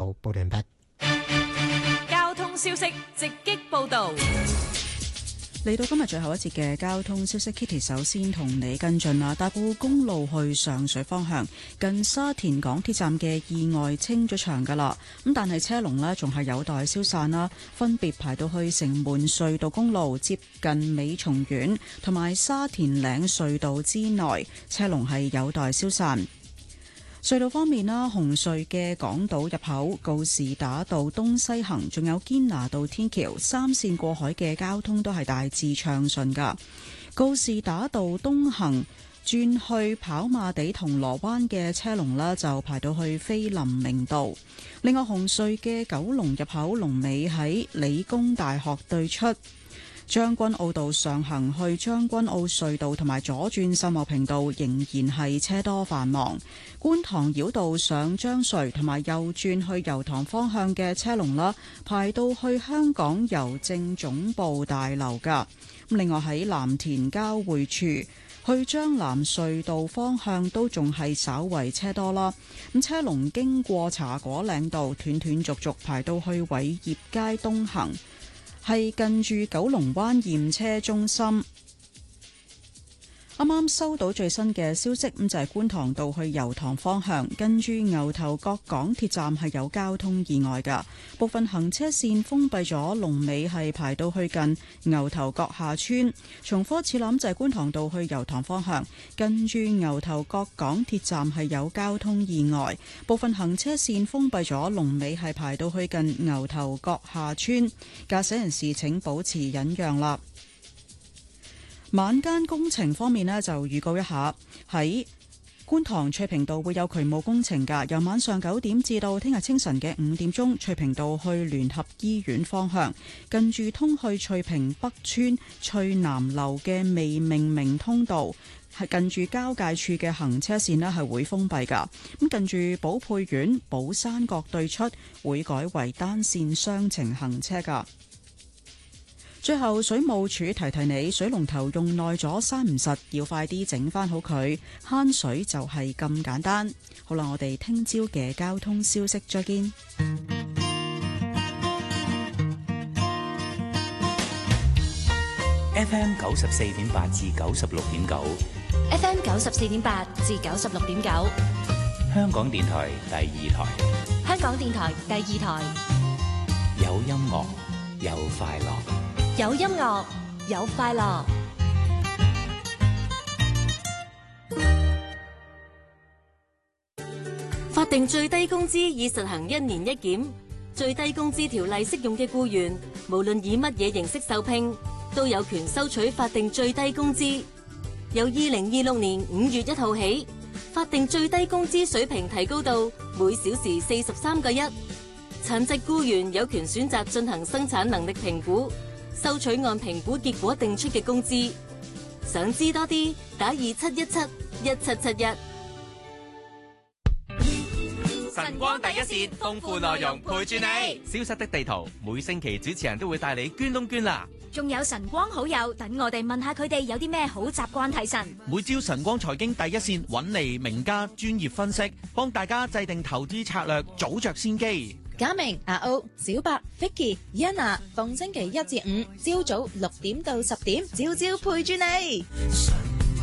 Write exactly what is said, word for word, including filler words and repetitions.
道報道完畢。 交通消息直擊報道。 嚟到今日最後一節嘅交通消息 ，Kitty 首先同你跟進啦。大埔公路去上水方向，近沙田港鐵站嘅意外清咗場噶啦，咁但係車龍呢仲係有待消散啦，分別排到去城門隧道公路接近美松苑同埋沙田嶺隧道之內，車龍係有待消散。隧道方面啦，紅隧嘅港島入口、告士打道東西行，仲有堅拿道天橋三線過海嘅交通都係大致暢順噶。告士打道東行轉去跑馬地銅鑼灣嘅車龍呢，就排到去菲林明道。另外，紅隧嘅九龍入口龍尾喺理工大學對出。將軍澳道上行去將軍澳隧道同埋左轉秀茂坪道仍然係車多繁忙。觀塘繞道上將隧同埋右轉去油塘方向嘅車龍啦，排到去香港郵政總部大樓噶。另外喺藍田交匯處去將藍隧道方向都仲係稍為車多啦。咁車龍經過茶果嶺道斷斷續續排到去偉業街東行，係近住九龍灣驗車中心。啱啱收到最新嘅消息，咁就係觀塘道去油塘方向，跟住牛頭角港鐵站係有交通意外㗎，部分行車線封閉咗，龍尾係排到去近牛頭角下村。重複次諗就係觀塘道去油塘方向，跟住牛頭角港鐵站係有交通意外，部分行車線封閉咗，龍尾係排到去近牛頭角下村。駕駛人士請保持忍讓啦。晚間工程方面呢，就預告一下，喺觀塘翠屏道會有渠務工程㗎，由晚上九點至到聽日清晨嘅五點鐘，翠屏道去聯合醫院方向，近住通去翠屏北村翠南樓嘅未命名通道，係近住交界處嘅行車線呢係會封閉㗎。咁近住寶佩苑寶山角對出會改為單線雙程行車㗎。最後，水務署提提你，水龍頭用耐咗閂唔實，要快啲整翻好佢，慳水就係咁簡單。好啦，我哋聽朝嘅交通消息再見。 F M 九十四點八至九十六點九 ，F M 九十四點八至九十六點九， 香港電台第二台， 香港電台第二台， 有音樂，有快樂。 有音樂，有快樂。 法定最低工資已實行一年一檢，最低工資條例適用嘅僱員，無論以乜嘢形式受聘，都有權收取法定最低工資。由二零二六年五月一號起，法定最低工資水平提高到每小時四十三個一。殘疾僱員有權選擇進行生產能力評估，收取按評估結果定出嘅工資。想知多啲，打二七一七一七七一。 晨光第一線，豐富內容陪住你。 消失的地圖，每星期主持人都會帶你捐東捐啦。 仲有晨光好友，等我哋問下佢哋有啲咩好習慣提神。 每朝晨光財經第一線揾嚟名家專業分析，幫大家制定投資策略，早着先機。 嘉明、阿歐、小白、Vicky、Yana， 逢星期一至五朝早六點到十點，朝朝陪住你。